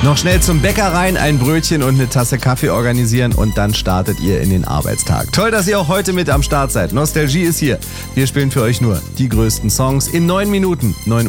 Noch schnell zum Bäcker rein, ein Brötchen und eine Tasse Kaffee organisieren und dann startet ihr in den Arbeitstag. Toll, dass ihr auch heute mit am Start seid. Nostalgie ist hier. Wir spielen für euch nur die größten Songs in 9 Minuten. 9 Uhr.